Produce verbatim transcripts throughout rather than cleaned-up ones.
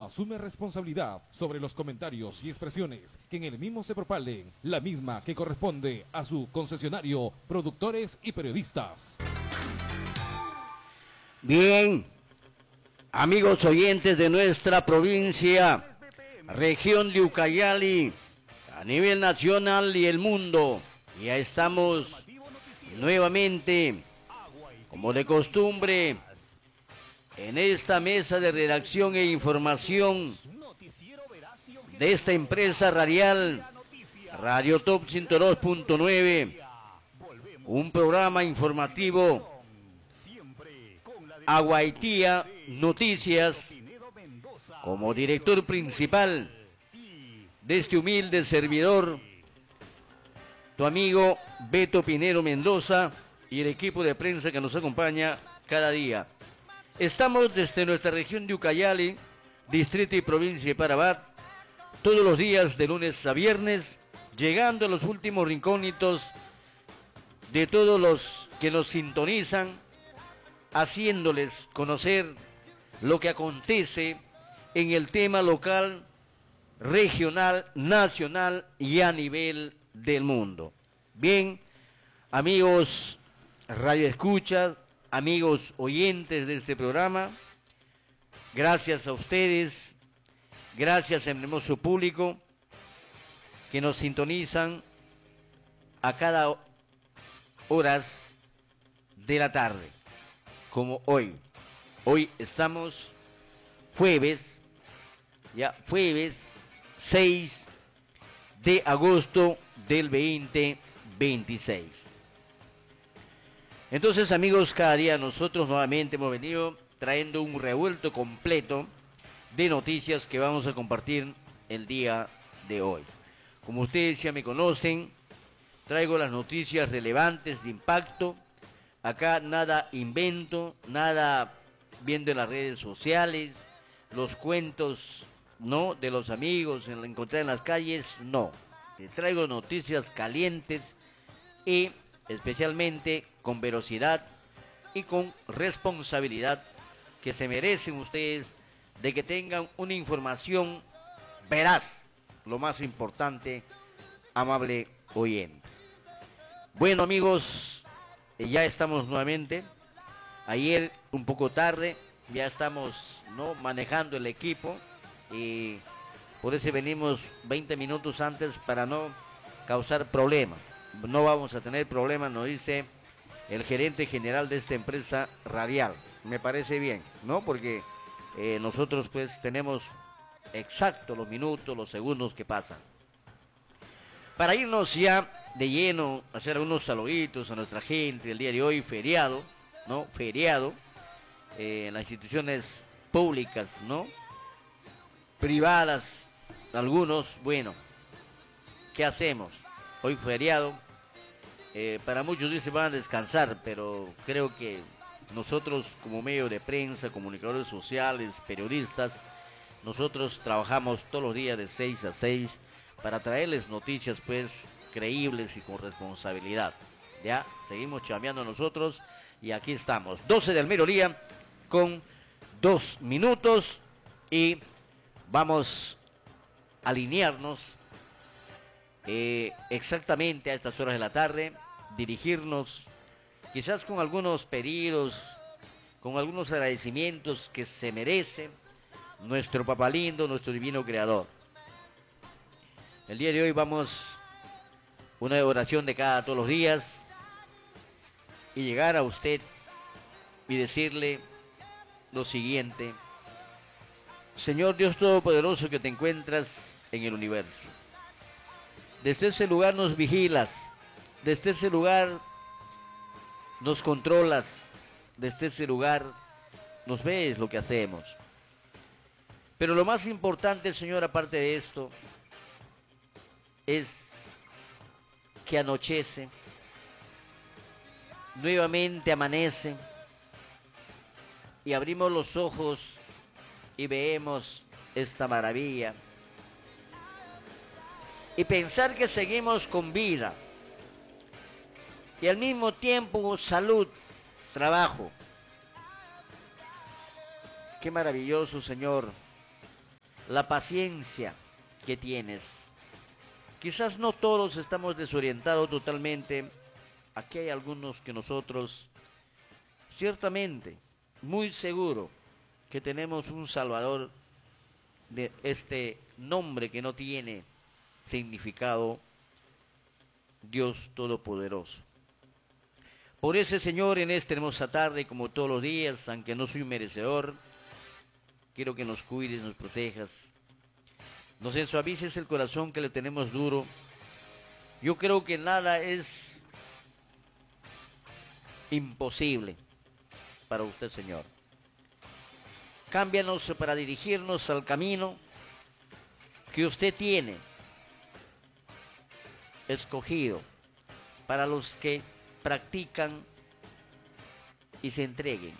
asume responsabilidad sobre los comentarios y expresiones que en el mismo se propalen, la misma que corresponde a su concesionario, productores y periodistas. Bien, amigos oyentes de nuestra provincia, región de Ucayali, a nivel nacional y el mundo, ya estamos nuevamente, como de costumbre, en esta mesa de redacción e información de esta empresa radial, Radio Top ciento dos punto nueve, un programa informativo, Aguaitía Noticias, como director principal de este humilde servidor, tu amigo Beto Pinero Mendoza y el equipo de prensa que nos acompaña cada día. Estamos desde nuestra región de Ucayali, distrito y provincia de Parabat, todos los días de lunes a viernes, llegando a los últimos rincónitos de todos los que nos sintonizan, haciéndoles conocer lo que acontece en el tema local, regional, nacional y a nivel del mundo. Bien, amigos radioescuchas, amigos oyentes de este programa, gracias a ustedes, gracias al hermoso público que nos sintonizan a cada horas de la tarde, como hoy. Hoy estamos jueves, ya jueves seis de agosto del veinte veintiséis. Entonces, amigos, cada día nosotros nuevamente hemos venido trayendo un revuelto completo de noticias que vamos a compartir el día de hoy. Como ustedes ya me conocen, traigo las noticias relevantes de impacto. Acá nada invento, nada viendo en las redes sociales, los cuentos, no, de los amigos, en encontrar en las calles, no. Te traigo noticias calientes y especialmente con velocidad y con responsabilidad que se merecen ustedes de que tengan una información veraz, lo más importante, amable oyente. Bueno, amigos, ya estamos nuevamente, ayer un poco tarde, ya estamos no manejando el equipo y por eso venimos veinte minutos antes para no causar problemas. No vamos a tener problemas, nos dice el gerente general de esta empresa radial. Me parece bien, ¿no? Porque eh, nosotros pues tenemos exacto los minutos, los segundos que pasan. Para irnos ya de lleno, hacer unos saluditos a nuestra gente el día de hoy, feriado, ¿no? Feriado eh, en las instituciones públicas, ¿no? Privadas, algunos, bueno, ¿qué hacemos? Hoy feriado, eh, para muchos dicen van a descansar, pero creo que nosotros como medio de prensa, comunicadores sociales, periodistas, nosotros trabajamos todos los días de seis a seis para traerles noticias pues creíbles y con responsabilidad. Ya, seguimos chambeando nosotros y aquí estamos, doce del mediodía con dos minutos y vamos a alinearnos eh, exactamente a estas horas de la tarde, dirigirnos quizás con algunos pedidos, con algunos agradecimientos que se merece nuestro papá lindo, nuestro divino creador. El día de hoy vamos una oración de cada todos los días y llegar a usted y decirle lo siguiente: Señor Dios Todopoderoso que te encuentras en el universo, desde ese lugar nos vigilas, desde ese lugar nos controlas, desde ese lugar nos ves lo que hacemos. Pero lo más importante, Señor, aparte de esto, es que anochece, nuevamente amanece, y abrimos los ojos y vemos esta maravilla. Y pensar que seguimos con vida, y al mismo tiempo salud, trabajo. Qué maravilloso, Señor, la paciencia que tienes. Quizás no todos estamos desorientados totalmente. Aquí hay algunos que nosotros, ciertamente, muy seguro que tenemos un Salvador de este nombre que no tiene significado, Dios Todopoderoso. Por ese Señor, en esta hermosa tarde, como todos los días, aunque no soy merecedor, quiero que nos cuides, nos protejas, nos ensuavices el corazón que le tenemos duro. Yo creo que nada es imposible para usted, Señor. Cámbianos para dirigirnos al camino que usted tiene escogido para los que practican y se entreguen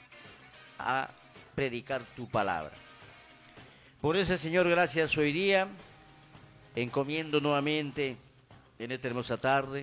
a predicar tu palabra. Por eso, Señor, gracias hoy día. Encomiendo nuevamente en esta hermosa tarde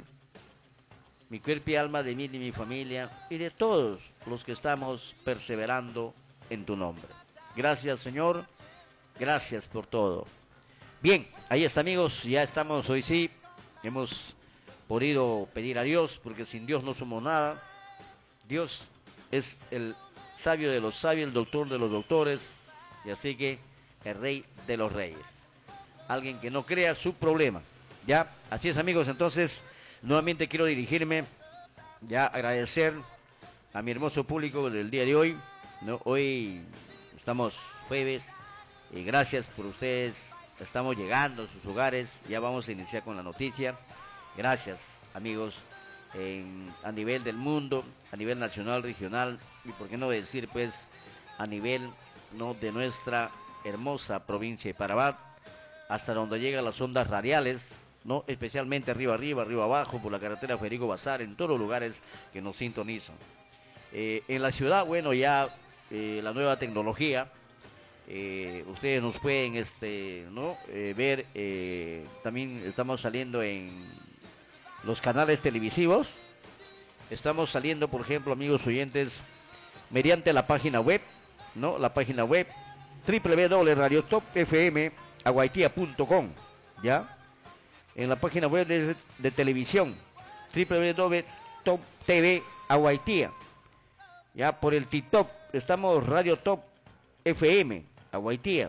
mi cuerpo y alma de mí y de mi familia y de todos los que estamos perseverando en tu nombre. Gracias, Señor. Gracias por todo. Bien, ahí está, amigos. Ya estamos, hoy sí, hemos podido pedir a Dios, porque sin Dios no somos nada. Dios es el sabio de los sabios, el doctor de los doctores, y así que el rey de los reyes. Alguien que no crea su problema. Ya, así es, amigos. Entonces, nuevamente quiero dirigirme, ya agradecer a mi hermoso público del día de hoy, ¿no? Hoy estamos jueves, y gracias por ustedes. Estamos llegando a sus hogares, ya vamos a iniciar con la noticia. Gracias, amigos, en, a nivel del mundo, a nivel nacional, regional, y por qué no decir, pues, a nivel, ¿no?, de nuestra hermosa provincia de Parabat, hasta donde llegan las ondas radiales, ¿no?, especialmente arriba arriba, arriba abajo, por la carretera Federico Bazar, en todos los lugares que nos sintonizan. Eh, en la ciudad, bueno, ya eh, la nueva tecnología, eh, ustedes nos pueden este, ¿no? eh, ver, eh, también estamos saliendo en los canales televisivos, estamos saliendo, por ejemplo, amigos oyentes, mediante la página web, ¿no? La página web doble u doble u doble u punto radio top f m aguaitia punto com, ¿ya? En la página web de, de televisión, doble u doble u doble u punto top t v aguaitia, ya, por el TikTok, estamos Radio Top F M Aguaitia,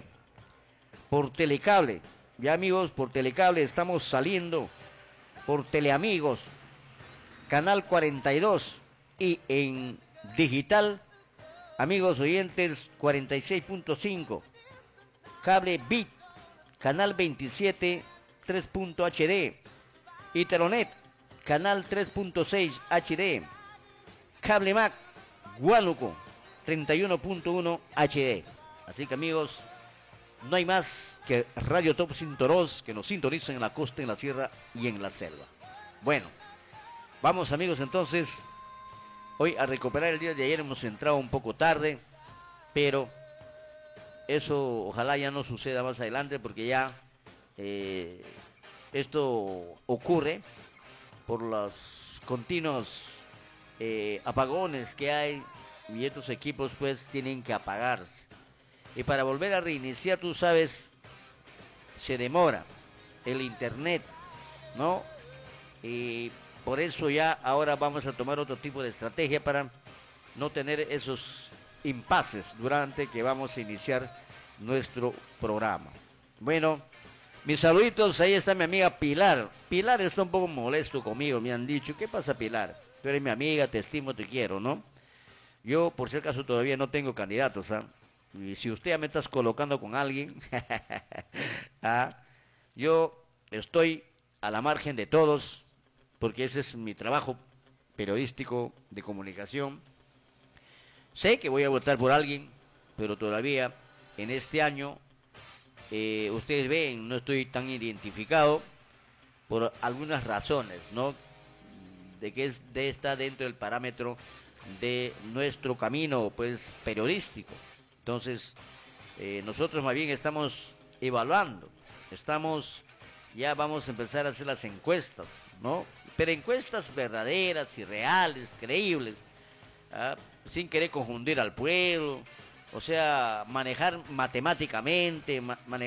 por Telecable, ya, amigos, por Telecable estamos saliendo, por Teleamigos, Canal cuarenta y dos, y en digital, amigos oyentes, cuarenta y seis punto cinco, Cable Bit, Canal veintisiete, tres punto h d, y Telonet, Canal tres punto seis h d, Cable Mac, Huánuco, treinta y uno punto uno h d. Así que, amigos, no hay más que Radio Top Sintoros, que nos sintonizan en la costa, en la sierra y en la selva. Bueno, vamos, amigos, entonces, hoy a recuperar el día de ayer. Hemos entrado un poco tarde, pero eso ojalá ya no suceda más adelante, porque ya eh, esto ocurre por los continuos eh, apagones que hay, y estos equipos pues tienen que apagarse. Y para volver a reiniciar, tú sabes, se demora el internet, ¿no? Y por eso ya ahora vamos a tomar otro tipo de estrategia para no tener esos impases durante que vamos a iniciar nuestro programa. Bueno, mis saluditos, ahí está mi amiga Pilar. Pilar está un poco molesto conmigo, me han dicho. ¿Qué pasa, Pilar? Tú eres mi amiga, te estimo, te quiero, ¿no? Yo, por si acaso, todavía no tengo candidatos, ¿ah? Y si usted ya me estás colocando con alguien, ¿ah? Yo estoy a la margen de todos, porque ese es mi trabajo periodístico de comunicación. Sé que voy a votar por alguien, pero todavía en este año, eh, ustedes ven, no estoy tan identificado por algunas razones, ¿no? De que es, de está dentro del parámetro de nuestro camino, pues, periodístico. Entonces, eh, nosotros más bien estamos evaluando, estamos, ya vamos a empezar a hacer las encuestas, ¿no? Pero encuestas verdaderas y reales, creíbles, ¿ah? Sin querer confundir al pueblo, o sea, manejar matemáticamente, ma manejar